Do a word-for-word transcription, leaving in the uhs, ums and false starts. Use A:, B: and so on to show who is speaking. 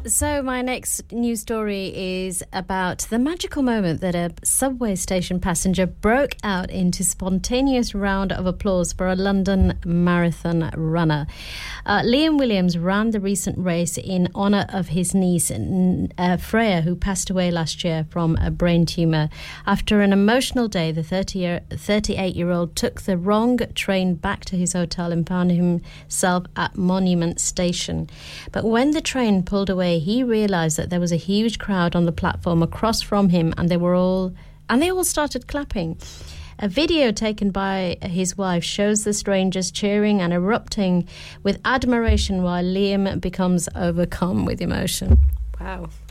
A: So my next news story is about the magical moment that a subway station passenger broke out into spontaneous round of applause for a London marathon runner. Uh, Liam Williams ran the recent race in honour of his niece, uh, Freya, who passed away last year from a brain tumour. After an emotional day, the thirty-eight-year-old took the wrong train back to his hotel and found himself at Monument Station. But when the train pulled away, he realised that there was a huge crowd on the platform across from him, and they were all and they all started clapping. A video taken by his wife shows the strangers cheering and erupting with admiration while Liam becomes overcome with emotion. Wow.